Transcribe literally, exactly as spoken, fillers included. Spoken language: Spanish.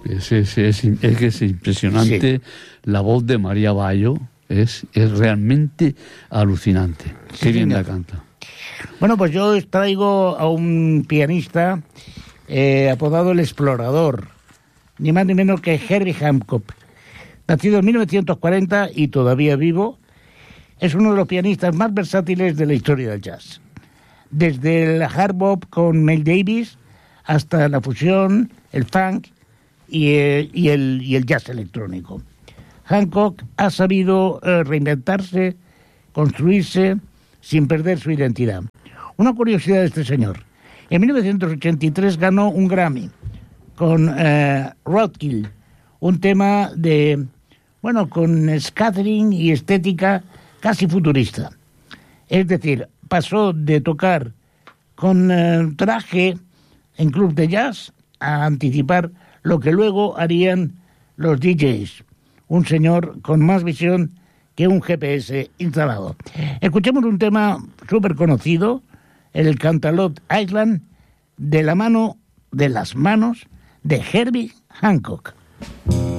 Es, es, es, es que es impresionante. Sí. La voz de María Bayo es, es realmente alucinante. Sí, qué bien la canta. Bueno, pues yo os traigo a un pianista eh, apodado El Explorador, ni más ni menos que Herbie Hancock. Nacido en mil novecientos cuarenta y todavía vivo, es uno de los pianistas más versátiles de la historia del jazz. Desde el hard bop con Miles Davis hasta la fusión, el funk y el, y el, y el jazz electrónico. Hancock ha sabido eh, reinventarse, construirse sin perder su identidad. Una curiosidad de este señor. En mil novecientos ochenta y tres ganó un Grammy con eh, Roadkill, un tema de, bueno, con scattering y estética casi futurista. Es decir, pasó de tocar con eh, traje en club de jazz a anticipar lo que luego harían los D Js. Un señor con más visión que un G P S instalado. Escuchemos un tema súper conocido, el Cantaloupe Island, de la mano, de las manos de Herbie Hancock.